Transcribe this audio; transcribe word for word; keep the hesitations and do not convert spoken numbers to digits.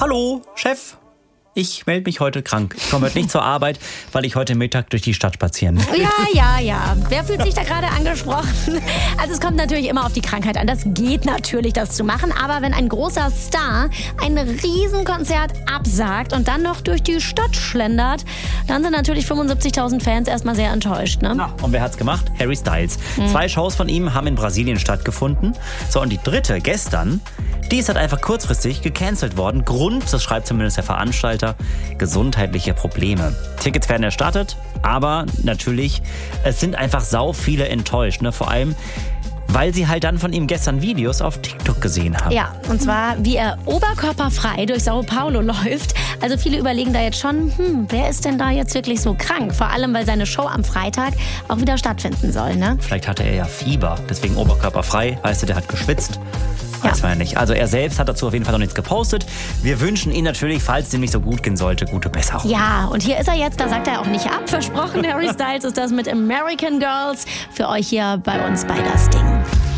Hallo, Chef. Ich melde mich heute krank. Ich komme heute nicht zur Arbeit, weil ich heute Mittag durch die Stadt spazieren will. Ja, ja, ja. Wer fühlt sich da gerade angesprochen? Also es kommt natürlich immer auf die Krankheit an. Das geht natürlich, das zu machen. Aber wenn ein großer Star ein Riesenkonzert absagt und dann noch durch die Stadt schlendert, dann sind natürlich fünfundsiebzigtausend Fans erstmal sehr enttäuscht. Ne? Na, und wer hat's gemacht? Harry Styles. Mhm. Zwei Shows von ihm haben in Brasilien stattgefunden. So, und die dritte, gestern, die ist halt einfach kurzfristig gecancelt worden. Grund, das schreibt zumindest der Veranstalter, gesundheitliche Probleme. Tickets werden erstattet, aber natürlich, es sind einfach sau viele enttäuscht. Ne? Vor allem, weil sie halt dann von ihm gestern Videos auf TikTok gesehen haben. Ja, und zwar, wie er oberkörperfrei durch Sao Paulo läuft. Also viele überlegen da jetzt schon, hm, wer ist denn da jetzt wirklich so krank? Vor allem, weil seine Show am Freitag auch wieder stattfinden soll, ne? Vielleicht hatte er ja Fieber, deswegen oberkörperfrei. Weißt du, der hat geschwitzt. Weiß man ja nicht. Also er selbst hat dazu auf jeden Fall noch nichts gepostet. Wir wünschen ihm natürlich, falls es ihm nicht so gut gehen sollte, gute Besserung. Ja, und hier ist er jetzt, da sagt er auch nicht ab. Versprochen, Harry Styles ist das mit American Girls. Für euch hier bei uns bei Das Ding.